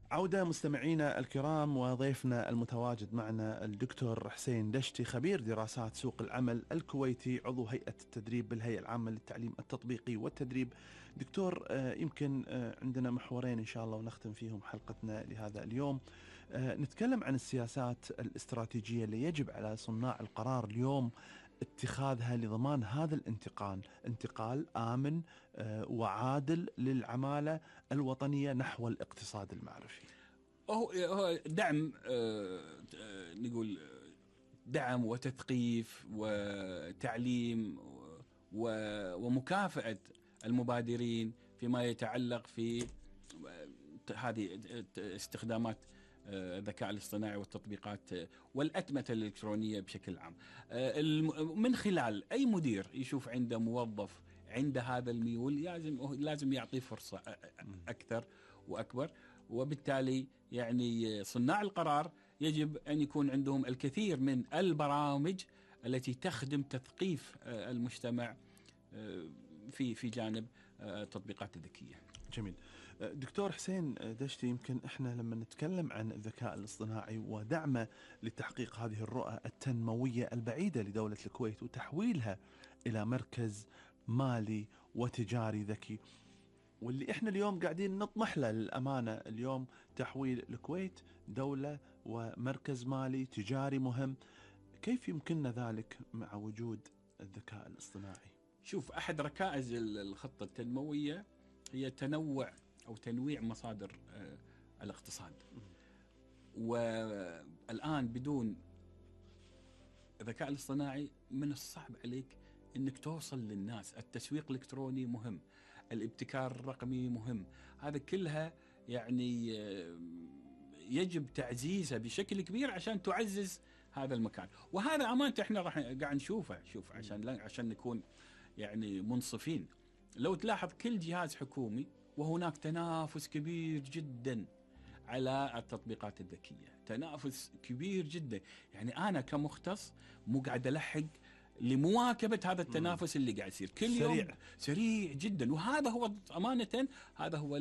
عودة مستمعينا الكرام، وضيفنا المتواجد معنا الدكتور حسين دشتي، خبير دراسات سوق العمل الكويتي، عضو هيئة التدريب بالهيئة العامة للتعليم التطبيقي والتدريب. دكتور، يمكن عندنا محورين إن شاء الله ونختم فيهم حلقتنا لهذا اليوم. نتكلم عن السياسات الاستراتيجية اللي يجب على صناع القرار اليوم اتخاذها لضمان هذا انتقال آمن وعادل للعمالة الوطنية نحو الاقتصاد المعرفي. هو دعم، نقول دعم وتثقيف وتعليم ومكافأة المبادرين فيما يتعلق في هذه استخدامات الذكاء الاصطناعي والتطبيقات والأتمتة الإلكترونية بشكل عام، من خلال أي مدير يشوف عنده موظف عنده هذا الميول لازم يعطيه فرصة أكثر وأكبر. وبالتالي يعني صناع القرار يجب أن يكون عندهم الكثير من البرامج التي تخدم تثقيف المجتمع في جانب التطبيقات الذكية. جميل. دكتور حسين دشتي، يمكن احنا لما نتكلم عن الذكاء الاصطناعي ودعمه لتحقيق هذه الرؤى التنموية البعيدة لدولة الكويت وتحويلها إلى مركز مالي وتجاري ذكي، واللي احنا اليوم قاعدين نطمح له للأمانة، اليوم تحويل الكويت دولة ومركز مالي تجاري مهم، كيف يمكننا ذلك مع وجود الذكاء الاصطناعي؟ شوف، أحد ركائز الخطة التنموية هي تنوع أو تنويع مصادر الاقتصاد. والآن بدون الذكاء الاصطناعي من الصعب عليك أنك توصل للناس. التسويق الإلكتروني مهم، الابتكار الرقمي مهم، هذا كلها يعني يجب تعزيزها بشكل كبير عشان تعزز هذا المكان. وهذا أمانة احنا راح قاعد نشوفه. شوف، عشان نكون يعني منصفين، لو تلاحظ كل جهاز حكومي وهناك تنافس كبير جدا على التطبيقات الذكية، تنافس كبير جدا. يعني أنا كمختص مو قاعد ألحق لمواكبة هذا التنافس اللي قاعد يصير كل يوم سريع جدا. وهذا هو أمانة، هذا هو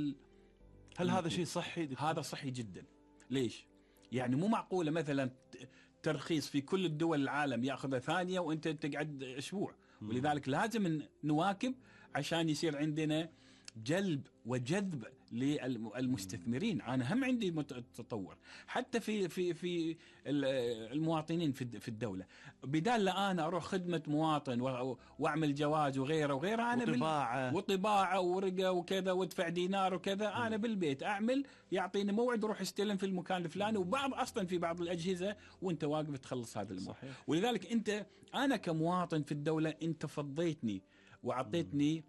هل هذا شيء صحي دكتور؟ هذا صحي جدا. ليش؟ يعني مو معقولة مثلا ترخيص في كل الدول العالم يأخذ ثانية وانت تقعد أسبوع. ولذلك لازم نواكب عشان يصير عندنا جلب وجذب للمستثمرين. انا هم عندي تطور حتى في المواطنين في الدوله، بدال لا انا اروح خدمه مواطن واعمل جواز وغيره انا وطباعه ورقه وكذا وادفع دينار وكذا، انا بالبيت اعمل، يعطيني موعد روح استلم في المكان الفلاني. وبعض اصلا في بعض الاجهزه وانت واقف تخلص هذا الموضوع. ولذلك انا كمواطن في الدوله انت فضيتني وعطيتني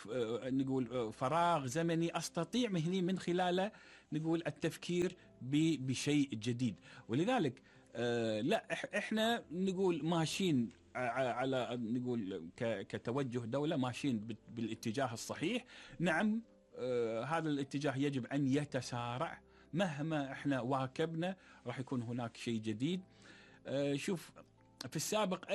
نقول فراغ زمني أستطيع من خلاله نقول التفكير بشيء جديد. ولذلك لا احنا نقول ماشيين على نقول كتوجه دولة ماشيين بالاتجاه الصحيح. نعم، هذا الاتجاه يجب أن يتسارع، مهما احنا واكبنا راح يكون هناك شيء جديد. شوف، في السابق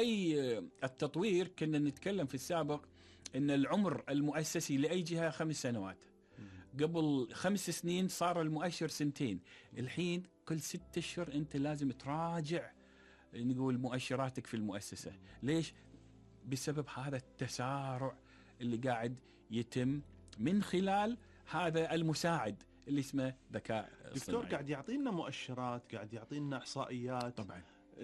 التطوير كنا نتكلم في السابق إن العمر المؤسسي لأي جهة 5 سنوات. قبل 5 سنين صار المؤشر 2 الحين كل 6 أشهر أنت لازم تراجع نقول مؤشراتك في المؤسسة. ليش؟ بسبب هذا التسارع اللي قاعد يتم من خلال هذا المساعد اللي اسمه ذكاء اصطناعي. دكتور، قاعد يعطينا مؤشرات، قاعد يعطينا إحصائيات طبعا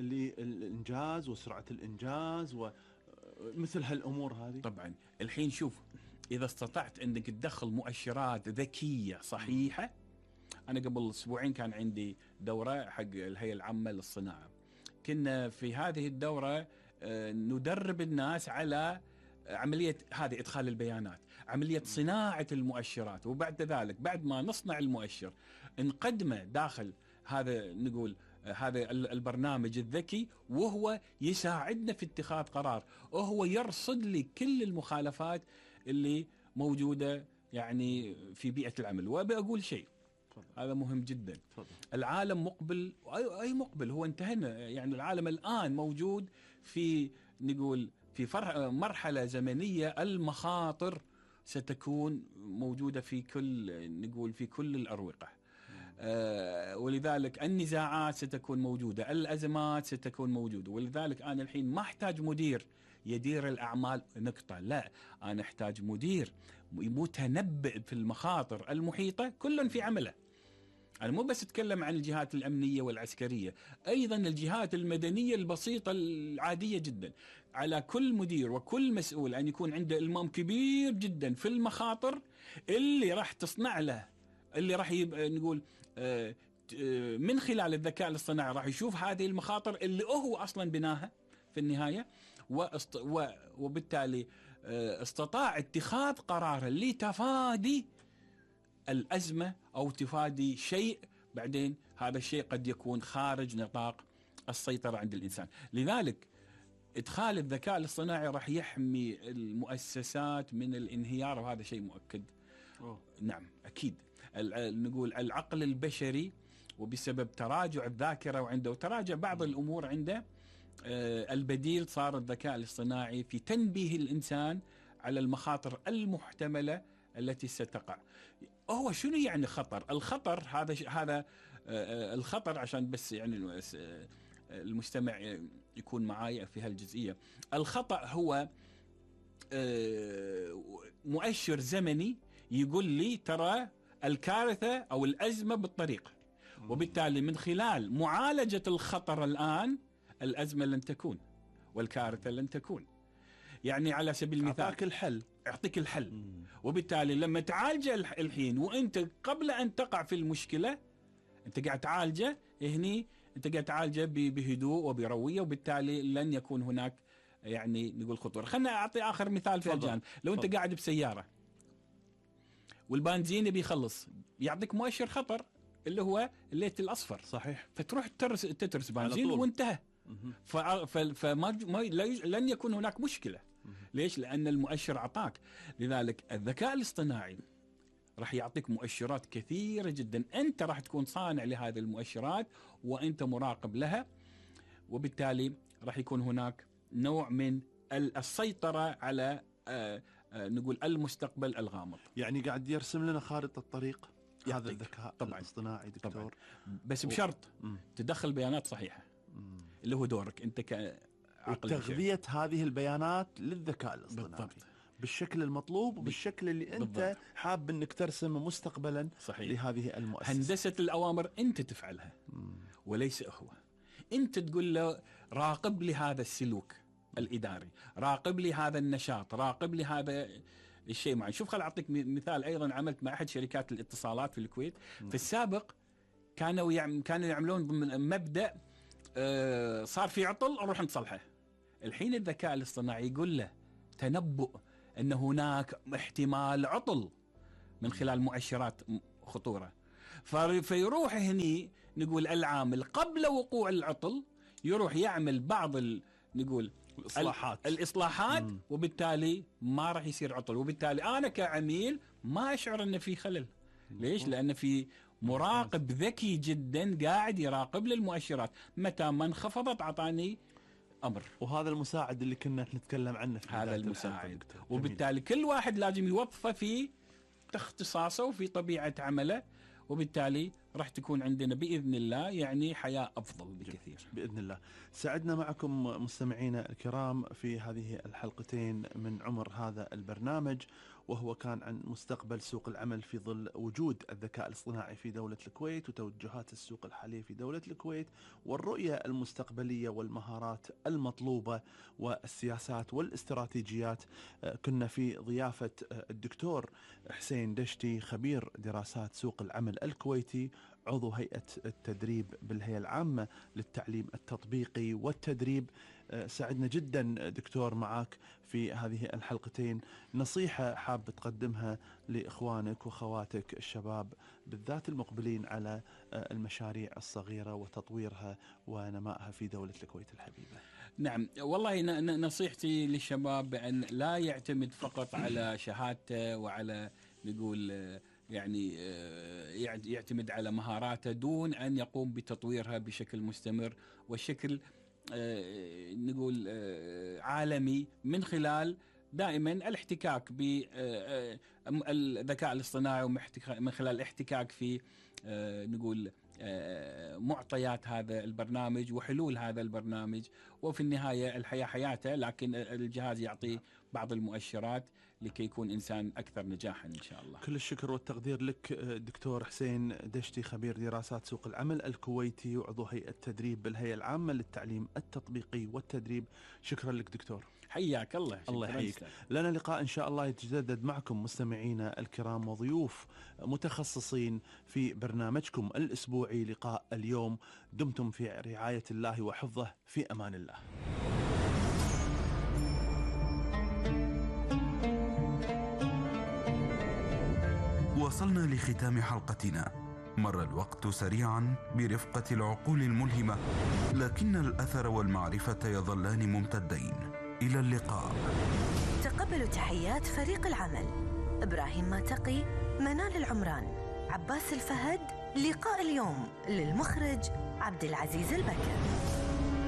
للإنجاز وسرعة الإنجاز ومثل هالأمور هذه. طبعا الحين شوف، إذا استطعت أنك تدخل مؤشرات ذكية صحيحة. أنا قبل 2 أسبوع كان عندي دورة حق الهيئة العامة للصناعة، كنا في هذه الدورة ندرب الناس على عملية هذه إدخال البيانات، عملية صناعة المؤشرات، وبعد ذلك بعد ما نصنع المؤشر نقدمه داخل هذا نقول هذا البرنامج الذكي، وهو يساعدنا في اتخاذ قرار، وهو يرصد لي كل المخالفات اللي موجودة يعني في بيئة العمل. وبأقول شيء هذا مهم جدا. العالم مقبل، أي مقبل، هو انتهينا يعني العالم الآن موجود في نقول في مرحلة زمنية المخاطر ستكون موجودة في كل نقول في كل الأروقة. ولذلك النزاعات ستكون موجودة، الأزمات ستكون موجودة، ولذلك أنا الحين ما أحتاج مدير يدير الأعمال نقطة، لا، أنا أحتاج مدير متنبئ في المخاطر المحيطة كل في عمله. أنا مو بس أتكلم عن الجهات الأمنية والعسكرية، أيضا الجهات المدنية البسيطة العادية جدا. على كل مدير وكل مسؤول أن يكون عنده إلمام كبير جدا في المخاطر اللي راح تصنع له، اللي راح نقول من خلال الذكاء الاصطناعي راح يشوف هذه المخاطر اللي هو أصلا بناها في النهاية، وبالتالي استطاع اتخاذ قرار لتفادي الأزمة أو تفادي شيء بعدين هذا الشيء قد يكون خارج نطاق السيطرة عند الإنسان. لذلك إدخال الذكاء الاصطناعي راح يحمي المؤسسات من الانهيار، وهذا شيء مؤكد. نعم أكيد. نقول العقل البشري وبسبب تراجع الذاكرة وعنده وتراجع بعض الأمور عنده، البديل صار الذكاء الاصطناعي في تنبيه الإنسان على المخاطر المحتملة التي ستقع. هو شنو يعني خطر؟ الخطر هذا الخطر عشان بس يعني المستمع يكون معايا في هالجزئية. الخطأ هو مؤشر زمني يقول لي ترى الكارثة أو الأزمة بالطريق، وبالتالي من خلال معالجة الخطر الآن الأزمة لن تكون والكارثة لن تكون. يعني على سبيل المثال يعطيك الحل، وبالتالي لما تعالجه الحين وانت قبل ان تقع في المشكله انت قاعد تعالجه هني، انت قاعد تعالجه بهدوء وبرويه، وبالتالي لن يكون هناك يعني نقول خطوره. خلنا اعطي اخر مثال في الجانب. لو انت قاعد بسياره والبنزين بيخلص، يعطيك مؤشر خطر اللي هو الليت الاصفر، صحيح، فتروح تترس بنزين وانتهى. لن يكون هناك مشكله. ليش؟ لأن المؤشر عطاك. لذلك الذكاء الاصطناعي راح يعطيك مؤشرات كثيرة جدا، أنت راح تكون صانع لهذه المؤشرات وأنت مراقب لها، وبالتالي راح يكون هناك نوع من السيطرة على نقول المستقبل الغامض. يعني قاعد يرسم لنا خارطة الطريق هذا الذكاء الاصطناعي دكتور. طبعاً. بس بشرط تدخل بيانات صحيحة اللي هو دورك أنت وتغذية هذه البيانات للذكاء الاصطناعي بالضبط بالشكل المطلوب وبالشكل اللي انت بالضبط. حاب انك ترسم مستقبلا صحيح. لهذه المؤسسة. هندسة الأوامر انت تفعلها وليس هو. انت تقول له راقب لي هذا السلوك الإداري، راقب لي هذا النشاط، راقب لي هذا الشيء معي. شوف خل أعطيك مثال. أيضا عملت مع أحد شركات الاتصالات في الكويت. في السابق كانوا يعملون ضمن مبدأ صار في عطل نروح نصلحه. الحين الذكاء الاصطناعي يقول له تنبؤ أن هناك احتمال عطل من خلال مؤشرات خطورة، فيروح هني نقول العامل قبل وقوع العطل يروح يعمل بعض نقول الإصلاحات وبالتالي ما راح يصير عطل، وبالتالي أنا كعميل ما أشعر أن في خلل. ليش؟ لأن في مراقب ذكي جدا قاعد يراقب للمؤشرات، متى ما انخفضت عطاني أمر. وهذا المساعد اللي كنا نتكلم عنه في هذا المساعد، وبالتالي كل واحد لازم يوظفه في اختصاصه وفي طبيعة عمله، وبالتالي راح تكون عندنا بإذن الله يعني حياة أفضل بكثير بإذن الله. سعدنا معكم مستمعينا الكرام في هذه الحلقتين من عمر هذا البرنامج، وهو كان عن مستقبل سوق العمل في ظل وجود الذكاء الاصطناعي في دولة الكويت وتوجهات السوق الحالية في دولة الكويت والرؤية المستقبلية والمهارات المطلوبة والسياسات والاستراتيجيات. كنا في ضيافة الدكتور حسين دشتي خبير دراسات سوق العمل الكويتي، عضو هيئة التدريب بالهيئة العامة للتعليم التطبيقي والتدريب. سعدنا جدا دكتور معك في هذه الحلقتين. نصيحة حاب تقدمها لإخوانك وخواتك الشباب بالذات المقبلين على المشاريع الصغيرة وتطويرها ونمائها في دولة الكويت الحبيبة؟ نعم والله نصيحتي للشباب بأن لا يعتمد فقط على شهادته وعلى نقول يعني يعتمد على مهاراته دون أن يقوم بتطويرها بشكل مستمر وشكل نقول عالمي من خلال دائما الاحتكاك بالذكاء الاصطناعي ومن خلال الاحتكاك في نقول معطيات هذا البرنامج وحلول هذا البرنامج. وفي النهاية الحياة حياته، لكن الجهاز يعطي بعض المؤشرات لكي يكون إنسان أكثر نجاحا إن شاء الله. كل الشكر والتقدير لك دكتور حسين دشتي، خبير دراسات سوق العمل الكويتي وعضو هيئة تدريب بالهيئة العامة للتعليم التطبيقي والتدريب. شكرا لك دكتور. حياك الله. الله يحييك. لنا لقاء إن شاء الله يتجدد معكم مستمعينا الكرام وضيوف متخصصين في برنامجكم الأسبوعي لقاء اليوم. دمتم في رعاية الله وحفظه، في أمان الله. وصلنا لختام حلقتنا. مر الوقت سريعا برفقة العقول الملهمة، لكن الأثر والمعرفة يظلان ممتدين. إلى اللقاء. تقبلوا تحيات فريق العمل: إبراهيم ماتقي، منال العمران، عباس الفهد. لقاء اليوم للمخرج عبد العزيز البكر.